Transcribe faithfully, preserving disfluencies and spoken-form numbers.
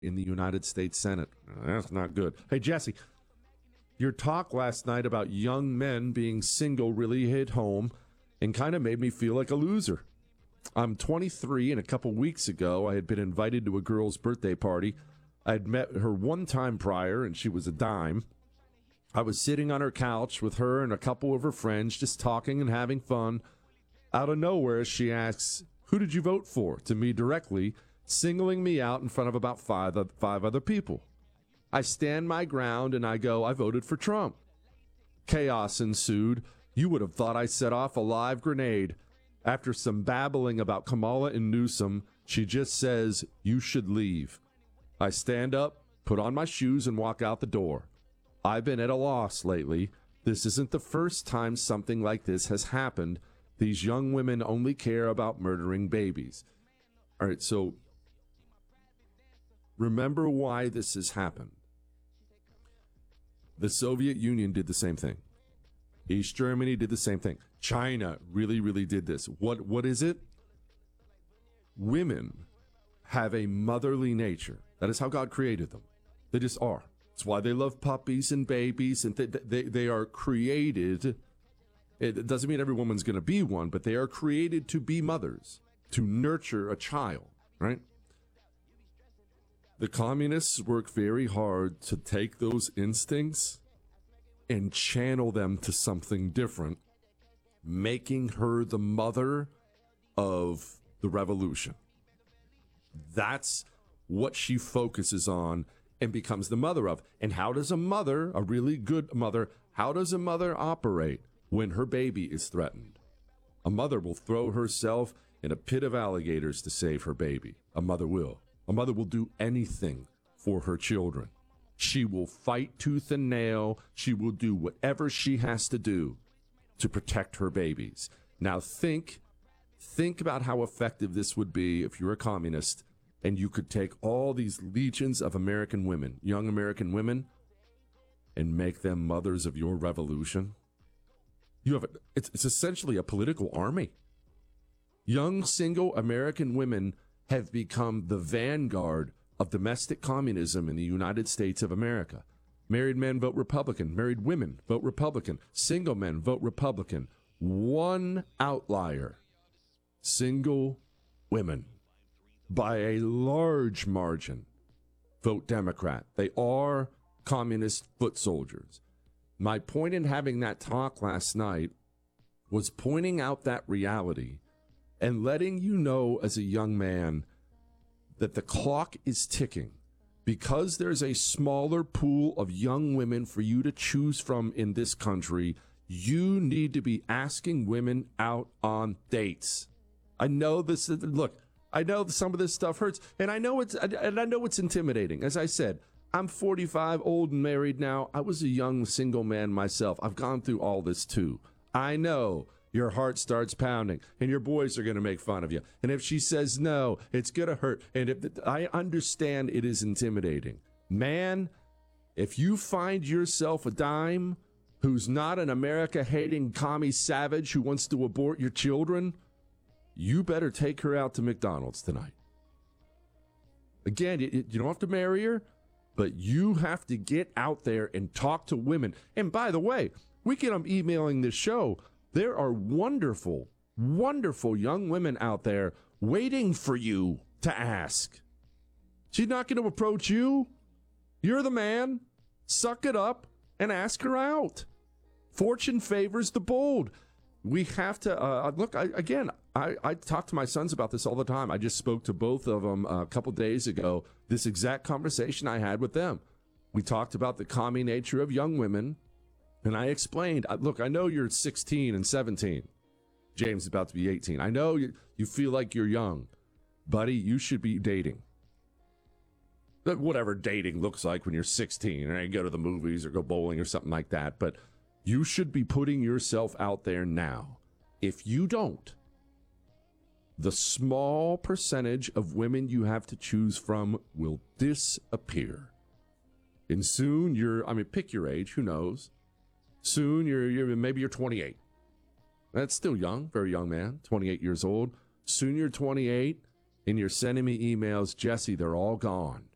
in the United States Senate. That's not good. Hey, Jesse, your talk last night about young men being single really hit home and kind of made me feel like a loser. I'm twenty-three, and a couple weeks ago, I had been invited to a girl's birthday party. I had met her one time prior, and she was a dime. I was sitting on her couch with her and a couple of her friends, just talking and having fun. Out of nowhere, she asks, "Who did you vote for?" to me directly, singling me out in front of about five, five other people. I stand my ground, and I go, "I voted for Trump." Chaos ensued. You would have thought I set off a live grenade. After some babbling about Kamala and Newsom, she just says, "You should leave." I stand up, put on my shoes, and walk out the door. I've been at a loss lately. This isn't the first time something like this has happened. These young women only care about murdering babies. All right, so remember why this has happened. The Soviet Union did the same thing. East Germany did the same thing. China really, really did this. What, what is it? Women have a motherly nature. That is how God created them. They just are. It's why they love puppies and babies, and they, they, they are created. It doesn't mean every woman's going to be one, but they are created to be mothers, to nurture a child, right? The communists work very hard to take those instincts and channel them to something different, making her the mother of the revolution. That's what she focuses on and becomes the mother of. And how does a mother, a really good mother, how does a mother operate when her baby is threatened? A mother will throw herself in a pit of alligators to save her baby. A mother will. A mother will do anything for her children. She will fight tooth and nail. She will do whatever she has to do to protect her babies. Now think, think about how effective this would be if you're a communist and you could take all these legions of American women, young American women, and make them mothers of your revolution. You have a, it's, it's essentially a political army. Young single American women have become the vanguard of domestic communism in the United States of America. Married men vote Republican. Married women vote Republican. Single men vote Republican. One outlier, single women, by a large margin, vote Democrat. They are communist foot soldiers. My point in having that talk last night was pointing out that reality and letting you know as a young man that the clock is ticking. Because there's a smaller pool of young women for you to choose from in this country, you need to be asking women out on dates. I know this, look, I know some of this stuff hurts, and I know it's and I know it's intimidating. As I said, I'm forty-five, old and married now. I was a young single man myself. I've gone through all this too. I know your heart starts pounding, and your boys are going to make fun of you. And if she says no, it's going to hurt. And if I understand it is intimidating. Man, if you find yourself a dime who's not an America-hating commie savage who wants to abort your children, you better take her out to McDonald's tonight. Again, you don't have to marry her, but you have to get out there and talk to women. And by the way, we get them emailing this show. There are wonderful, wonderful young women out there waiting for you to ask. She's not going to approach you. You're the man. Suck it up and ask her out. Fortune favors the bold. We have to, uh, look, I, again, I, I talk to my sons about this all the time. I just spoke to both of them a couple days ago, this exact conversation I had with them. We talked about the commie nature of young women. And I explained, look, I know you're sixteen and seventeen. James is about to be eighteen. I know you, you feel like you're young. Buddy, you should be dating. Whatever dating looks like when you're sixteen. And you go to the movies or go bowling or something like that. But you should be putting yourself out there now. If you don't, the small percentage of women you have to choose from will disappear. And soon you're, I mean, pick your age, who knows? Soon, you're, you're maybe you're twenty-eight. That's still young, very young man, twenty-eight years old. Soon you're twenty-eight, and you're sending me emails, Jesse, they're all gone.